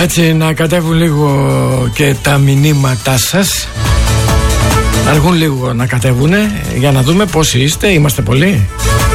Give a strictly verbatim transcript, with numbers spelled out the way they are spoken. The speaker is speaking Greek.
Έτσι να κατέβουν λίγο και τα μηνύματά σας. Αργούν λίγο να κατέβουνε για να δούμε πόσοι είστε, είμαστε πολλοί.